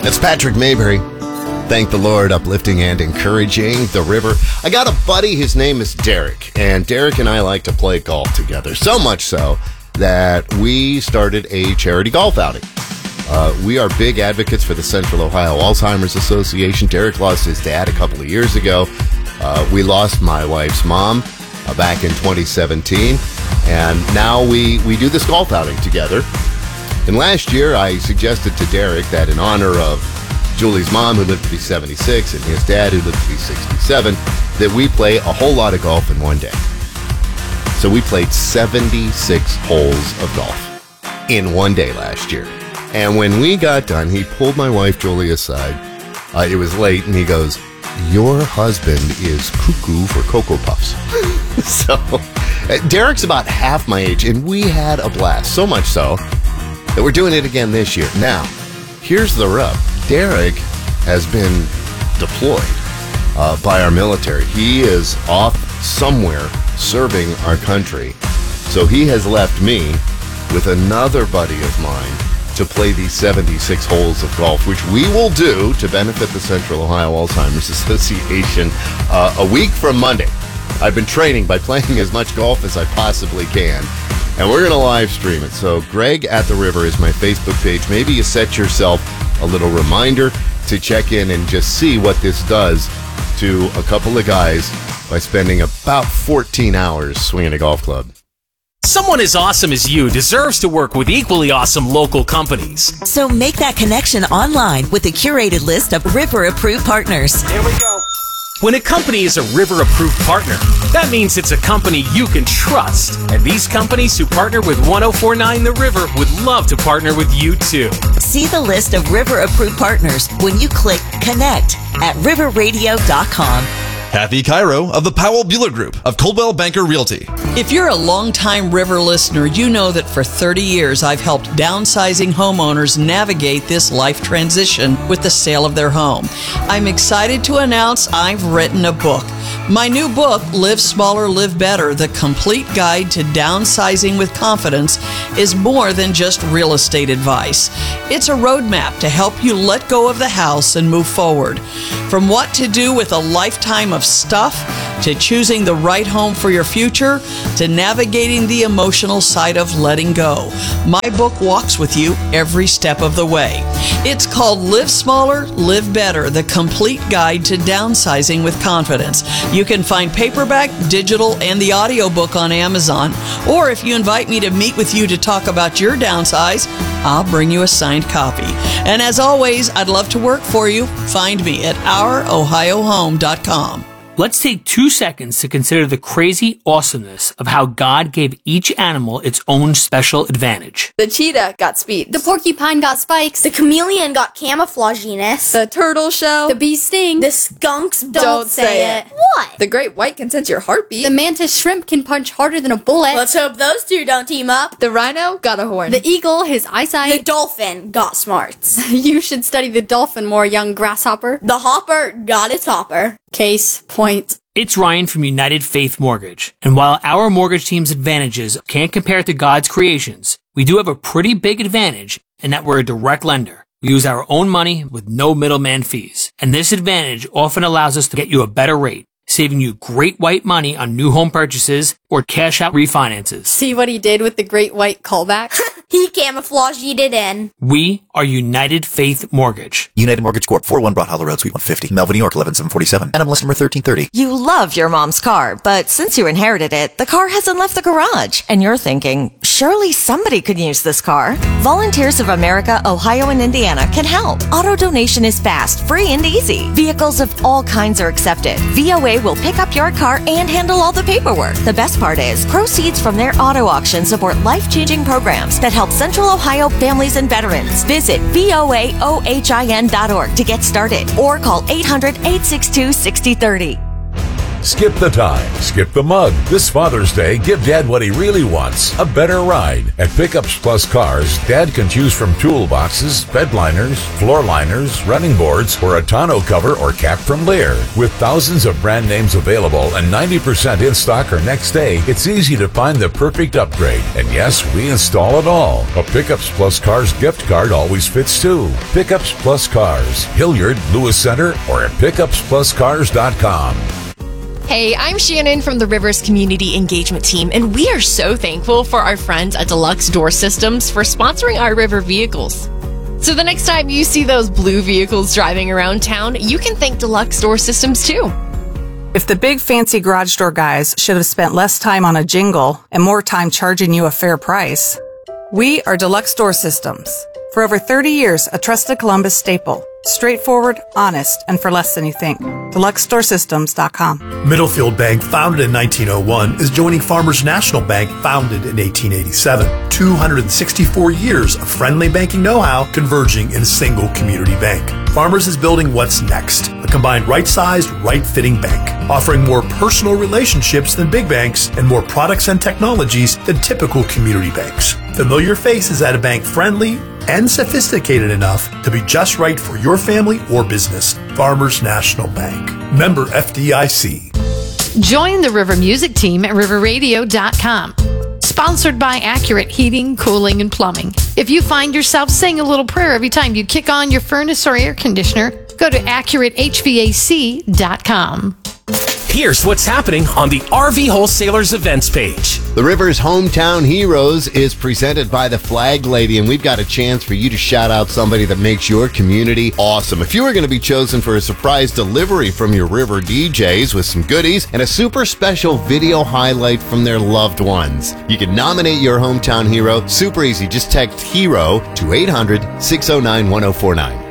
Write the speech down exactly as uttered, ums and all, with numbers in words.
It's Patrick Mayberry. Thank the Lord, uplifting and encouraging the river. I got a buddy, his name is Derek, and Derek and I like to play golf together, so much so that we started a charity golf outing. Uh, we are big advocates for the Central Ohio Alzheimer's Association. Derek lost his dad a couple of years ago. Uh, we lost my wife's mom uh, back in twenty seventeen, and now we, we do this golf outing together. And last year, I suggested to Derek that in honor of Julie's mom, who lived to be seventy-six, and his dad, who lived to be sixty-seven, that we play a whole lot of golf in one day. So we played seventy-six holes of golf in one day last year. And when we got done, he pulled my wife, Julie, aside. Uh, it was late, and he goes, "Your husband is cuckoo for Cocoa Puffs." So uh, Derek's about half my age, and we had a blast. So much so that we're doing it again this year. Now, here's the rub. Derek has been deployed uh, by our military. He is off somewhere serving our country. So he has left me with another buddy of mine to play these seventy-six holes of golf, which we will do to benefit the Central Ohio Alzheimer's Association uh, a week from Monday. I've been training by playing as much golf as I possibly can, and we're going to live stream it. So Greg at the River is my Facebook page. Maybe you set yourself a little reminder to check in and just see what this does to a couple of guys by spending about fourteen hours swinging a golf club. Someone as awesome as you deserves to work with equally awesome local companies. So make that connection online with a curated list of River-approved partners. Here we go. When a company is a River-approved partner, that means it's a company you can trust. And these companies who partner with one oh four point nine The River would love to partner with you too. See the list of River-approved partners when you click Connect at river radio dot com. Kathy Cairo of the Powell Bueller Group of Coldwell Banker Realty. If you're a longtime River listener, you know that for thirty years I've helped downsizing homeowners navigate this life transition with the sale of their home. I'm excited to announce I've written a book. My new book, Live Smaller, Live Better, The Complete Guide to Downsizing with Confidence, is more than just real estate advice. It's a roadmap to help you let go of the house and move forward. From what to do with a lifetime of stuff, to choosing the right home for your future, to navigating the emotional side of letting go. My book walks with you every step of the way. It's called Live Smaller, Live Better, The Complete Guide to Downsizing with Confidence. You can find paperback, digital, and the audiobook on Amazon. Or if you invite me to meet with you to talk about your downsize, I'll bring you a signed copy. And as always, I'd love to work for you. Find me at our ohio home dot com. Let's take two seconds to consider the crazy awesomeness of how God gave each animal its own special advantage. The cheetah got speed. The porcupine got spikes. The chameleon got camouflaginess. The turtle shell. The bee sting. The skunks don't, Don't say say it. it. What? The great white can sense your heartbeat. The mantis shrimp can punch harder than a bullet. Let's hope those two don't team up. The rhino got a horn. The eagle, his eyesight. The dolphin got smarts. You should study the dolphin more, young grasshopper. The hopper got its hopper. Case point. It's Ryan from United Faith Mortgage. And while our mortgage team's advantages can't compare to God's creations, we do have a pretty big advantage in that we're a direct lender. We use our own money with no middleman fees. And this advantage often allows us to get you a better rate, saving you great white money on new home purchases or cash out refinances. See what he did with the great white callback? He camouflaged it in. We are United Faith Mortgage. United Mortgage Corp, four oh one Broad Hollow Road, Suite one fifty, Melville, New York, eleven seven forty-seven. N M L S number thirteen thirty. You love your mom's car, but since you inherited it, the car hasn't left the garage. And you're thinking, surely somebody could use this car. Volunteers of America, Ohio, and Indiana can help. Auto donation is fast, free, and easy. Vehicles of all kinds are accepted. V O A will pick up your car and handle all the paperwork. The best part is, proceeds from their auto auction support life-changing programs that help Central Ohio families and veterans. Visit V O A O H I N dot org to get started or call eight hundred, eight six two, six oh three oh. Skip the time, skip the mug. This Father's Day, give Dad what he really wants, a better ride. At Pickups Plus Cars, Dad can choose from toolboxes, bed liners, floor liners, running boards, or a tonneau cover or cap from Lear. With thousands of brand names available and ninety percent in stock or next day, it's easy to find the perfect upgrade. And yes, we install it all. A Pickups Plus Cars gift card always fits too. Pickups Plus Cars, Hilliard, Lewis Center, or at pickups plus cars dot com. Hey, I'm Shannon from the Rivers Community Engagement Team, and we are so thankful for our friends at Deluxe Door Systems for sponsoring our river vehicles. So the next time you see those blue vehicles driving around town, you can thank Deluxe Door Systems too. If the big fancy garage door guys should have spent less time on a jingle and more time charging you a fair price, we are Deluxe Door Systems. For over thirty years, a trusted Columbus staple. Straightforward, honest, and for less than you think. deluxe door systems dot com. Middlefield Bank, founded in nineteen oh one, is joining Farmers National Bank, founded in eighteen eighty-seven. two hundred sixty-four years of friendly banking know-how converging in a single community bank. Farmers is building what's next, a combined right-sized, right-fitting bank, offering more personal relationships than big banks and more products and technologies than typical community banks. Familiar faces at a bank friendly and sophisticated enough to be just right for your family or business. Farmers National Bank. Member F D I C. Join the River Music Team at river radio dot com. Sponsored by Accurate Heating, Cooling, and Plumbing. If you find yourself saying a little prayer every time you kick on your furnace or air conditioner, go to accurate h v a c dot com. Here's what's happening on the R V Wholesalers events page. The River's Hometown Heroes is presented by the Flag Lady, and we've got a chance for you to shout out somebody that makes your community awesome. If you were going to be chosen for a surprise delivery from your River D Js with some goodies and a super special video highlight from their loved ones, you can nominate your hometown hero. Super easy. Just text HERO to eight hundred, six oh nine, one oh four nine.